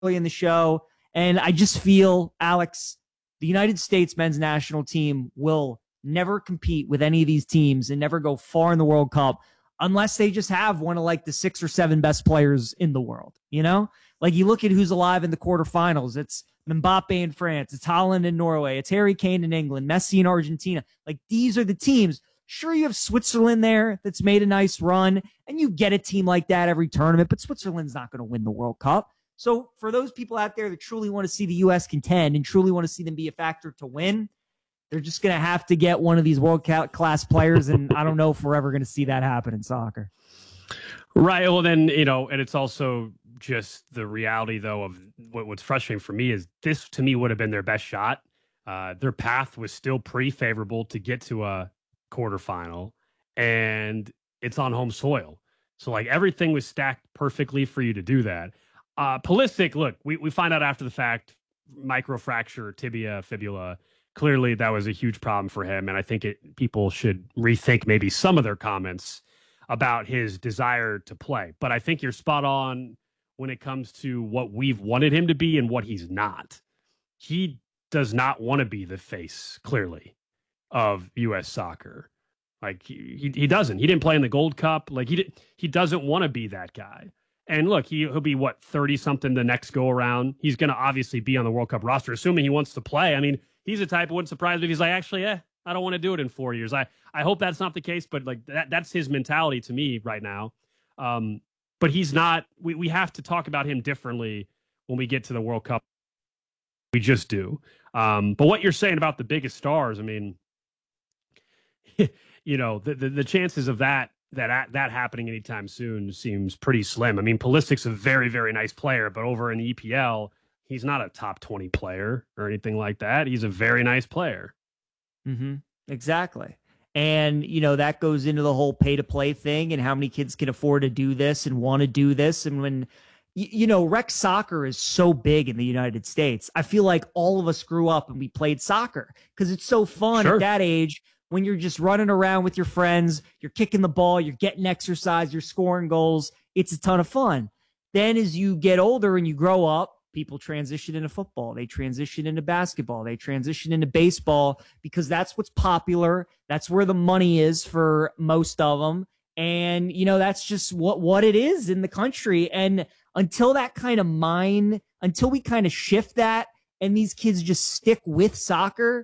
in the show. And I just feel, Alex, the United States men's national team will never compete with any of these teams and never go far in the World Cup unless they just have one of like the 6 or 7 best players in the world. You know, like you look at who's alive in the quarterfinals. It's Mbappe in France. It's Holland in Norway. It's Harry Kane in England, Messi in Argentina. Like these are the teams. Sure, you have Switzerland there that's made a nice run, and you get a team like that every tournament, but Switzerland's not going to win the World Cup. So for those people out there that truly want to see the U.S. contend and truly want to see them be a factor to win, they're just going to have to get one of these world-class players, and I don't know if we're ever going to see that happen in soccer. Right. Well, then, and it's also just the reality, though, of what's frustrating for me is this, to me, would have been their best shot. Their path was still pretty favorable to get to a quarterfinal, and it's on home soil. So, like, everything was stacked perfectly for you to do that. Pulisic, look, we find out after the fact, microfracture, tibia, fibula. Clearly, that was a huge problem for him, and I think people should rethink maybe some of their comments about his desire to play. But I think you're spot on when it comes to what we've wanted him to be and what he's not. He does not want to be the face, clearly, of U.S. soccer. Like, he doesn't. He didn't play in the Gold Cup. Like, he doesn't want to be that guy. And look, he'll be, 30-something the next go-around. He's going to obviously be on the World Cup roster, assuming he wants to play. I mean, he's the type who wouldn't surprise me if he's like, actually, I don't want to do it in 4 years. I hope that's not the case, but like that's his mentality to me right now. But he's not. We have to talk about him differently when we get to the World Cup. We just do. But what you're saying about the biggest stars, I mean, the chances of that happening anytime soon seems pretty slim. I mean, Pulisic's a very, very nice player, but over in the EPL, he's not a top 20 player or anything like that. He's a very nice player. Mm-hmm. Exactly. And, that goes into the whole pay to play thing and how many kids can afford to do this and want to do this. And when, rec soccer is so big in the United States, I feel like all of us grew up and we played soccer because it's so fun at that age when you're just running around with your friends, you're kicking the ball, you're getting exercise, you're scoring goals. It's a ton of fun. Then as you get older and you grow up, people transition into football. They transition into basketball. They transition into baseball because that's what's popular. That's where the money is for most of them. And, that's just what it is in the country. And until that kind of until we kind of shift that and these kids just stick with soccer,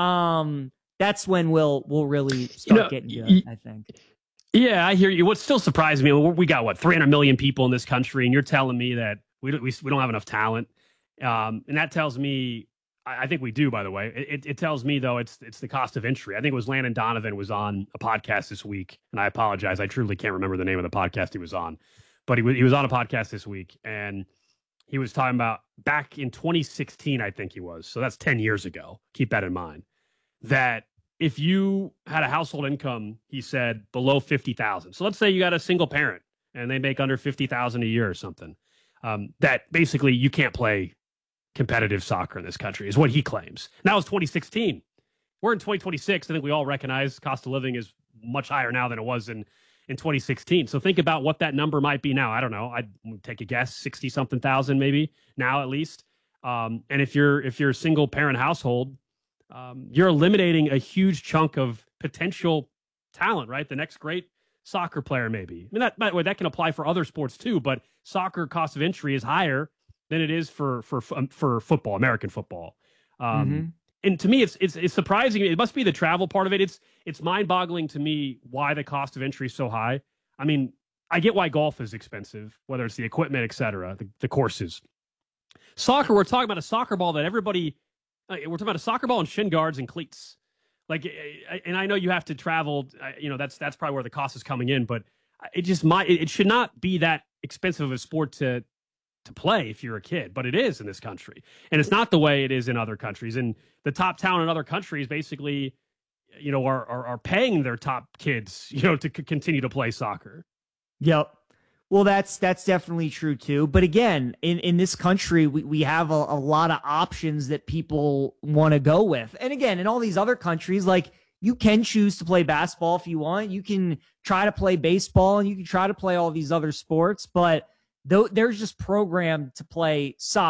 that's when we'll really start getting good, I think. Yeah, I hear you. What still surprised me, we got 300 million people in this country, and you're telling me that we don't have enough talent, and that tells me, I think we do. By the way, it tells me though it's the cost of entry. I think it was Landon Donovan was on a podcast this week, and I apologize, I truly can't remember the name of the podcast he was on, but he was on a podcast this week, and he was talking about back in 2016, I think he was. So that's 10 years ago. Keep that in mind. That if you had a household income, he said below 50,000. So let's say you got a single parent and they make under 50,000 a year or something. That basically you can't play competitive soccer in this country is what he claims. Now it's 2016. We're in 2026. I think we all recognize cost of living is much higher now than it was in 2016. So think about what that number might be now. I don't know. I'd take a guess, 60 something thousand maybe now at least. And if you're a single parent household, you're eliminating a huge chunk of potential talent, right? The next great soccer player, maybe. I mean, that can apply for other sports too, but soccer cost of entry is higher than it is for football, American football. And to me, it's surprising. It must be the travel part of it. It's mind-boggling to me why the cost of entry is so high. I mean, I get why golf is expensive, whether it's the equipment, et cetera, the courses. Soccer, we're talking about a soccer ball that everybody. We're talking about a soccer ball and shin guards and cleats. Like, and I know you have to travel. That's probably where the cost is coming in. But it should not be that expensive of a sport to play if you're a kid. But it is in this country, and it's not the way it is in other countries. And the top talent in other countries basically, are paying their top kids, to continue to play soccer. Yep. Well, that's definitely true too. But again, in this country, we have a lot of options that people want to go with. And again, in all these other countries, like you can choose to play basketball if you want. You can try to play baseball and you can try to play all these other sports. But Though they're just programmed to play soccer